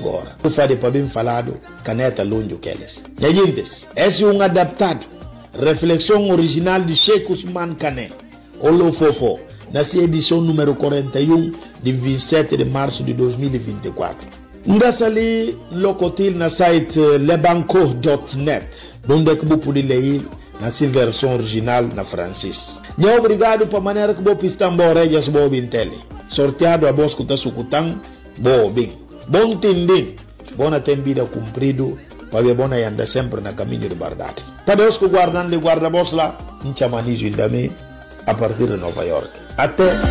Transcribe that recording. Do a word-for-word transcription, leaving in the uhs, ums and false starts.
agora. O fade para bem falado, caneta longe aqueles. E gente, esse é um adaptado. Reflexão original de Sheikh Ousmane Kane. Olo Fofo, na sua edição número quarenta e um, de vinte e sete de março de dois mil e vinte e quatro. Ndassa ali locotil na site lebanco ponto net, onde que você pode ler na sua versão original na francês. E obrigado para a maneira que você pistam borejas bo bintele. Sorteado a bosco da sucutang, bo bem. Bom tendin, bona vida cumprido, para ver bona anda sempre na caminho de verdade. Para os que guardam de guarda-bos lá, em chamanizo a partir de Nova York. Até